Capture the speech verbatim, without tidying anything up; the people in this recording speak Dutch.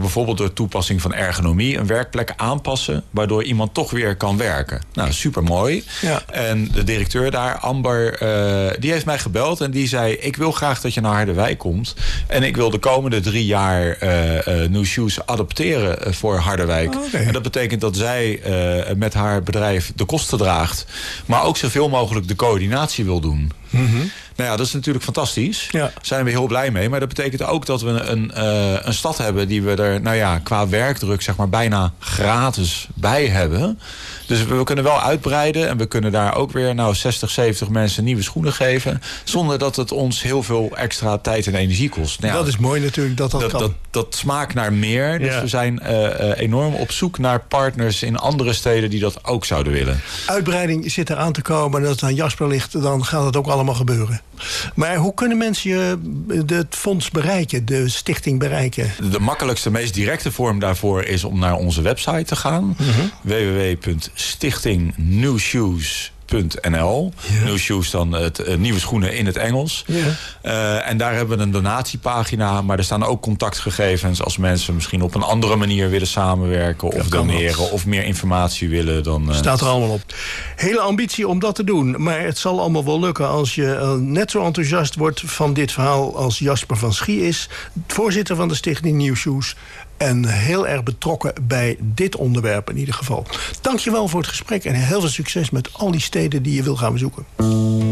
bijvoorbeeld door toepassing van ergonomie een werkplek aanpassen, waardoor iemand toch weer kan werken. Nou, supermooi. Ja. En de directeur daar, Amber, uh, die heeft mij gebeld en die zei, ik wil graag dat je naar Harderwijk komt. En ik wil de komende drie jaar uh, uh, New Shoes adopteren voor Harderwijk. Oh, okay. En dat betekent dat zij uh, met haar bedrijf de kosten draagt, maar ook zoveel mogelijk de coördinatie wil doen. Mm-hmm. Nou ja, dat is natuurlijk fantastisch. Daar ja. zijn we heel blij mee. Maar dat betekent ook dat we een, uh, een stad hebben die we er, nou ja, qua werkdruk zeg maar bijna gratis bij hebben. Dus we kunnen wel uitbreiden en we kunnen daar ook weer nou zestig, zeventig mensen nieuwe schoenen geven, zonder dat het ons heel veel extra tijd en energie kost. Nou ja, dat is mooi natuurlijk dat dat, dat kan. Dat, dat smaakt naar meer. Dus ja. we zijn uh, uh, enorm op zoek naar partners in andere steden die dat ook zouden willen. Uitbreiding zit er aan te komen en als het aan Jasper ligt, dan gaat het ook allemaal gebeuren. Maar hoe kunnen mensen je het fonds bereiken, de stichting bereiken? De makkelijkste, meest directe vorm daarvoor is om naar onze website te gaan. Mm-hmm. w w w punt stichting new shoes punt n l. Ja. New Shoes dan het uh, nieuwe schoenen in het Engels. Ja. Uh, en daar hebben we een donatiepagina, maar er staan ook contactgegevens als mensen misschien op een andere manier willen samenwerken of doneren wat. Of meer informatie willen. Dan uh, staat er allemaal op. Hele ambitie om dat te doen, maar het zal allemaal wel lukken als je uh, net zo enthousiast wordt van dit verhaal als Jasper van Schie is, voorzitter van de stichting New Shoes. En heel erg betrokken bij dit onderwerp in ieder geval. Dankjewel voor het gesprek en heel veel succes met al die steden die je wil gaan bezoeken.